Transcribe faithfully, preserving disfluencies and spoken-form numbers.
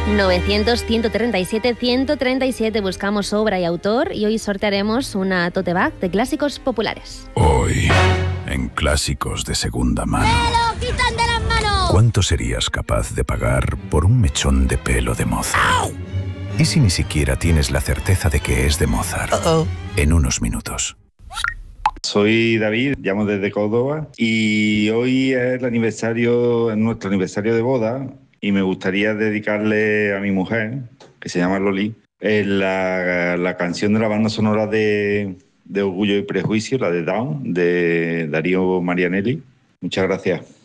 novecientos, ciento treinta y siete, ciento treinta y siete. Buscamos obra y autor y hoy sortearemos una tote bag de clásicos populares. Hoy, en Clásicos de Segunda Mano. ¡Me lo quitan de las manos! ¿Cuánto serías capaz de pagar por un mechón de pelo de Mozart? ¡Au! ¿Y si ni siquiera tienes la certeza de que es de Mozart? Uh-oh. En unos minutos. Soy David, llamo desde Córdoba y hoy es el aniversario, es nuestro aniversario de boda y me gustaría dedicarle a mi mujer, que se llama Loli, eh, la, la canción de la banda sonora de, de Orgullo y Prejuicio, la de Down, de Darío Marianelli. Muchas gracias.